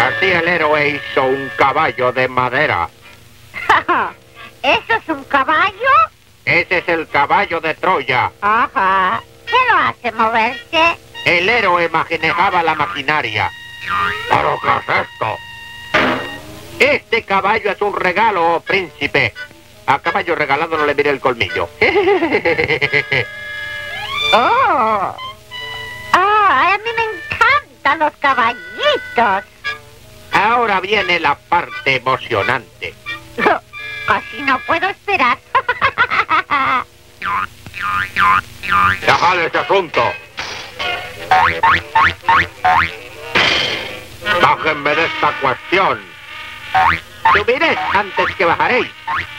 Así el héroe hizo un caballo de madera. ¿Eso es un caballo? Ese es el caballo de Troya. Ajá. ¿Qué lo hace moverse? El héroe manejaba la maquinaria. ¿Pero qué es esto? Este caballo es un regalo, oh príncipe. A caballo regalado no le mire el colmillo. Oh. A mí me encantan los caballitos. Ahora viene la parte emocionante. Casi no puedo esperar. ¡Dejad ese asunto! ¡Bájenme de esta cuestión! ¡Subiréis antes que bajaréis!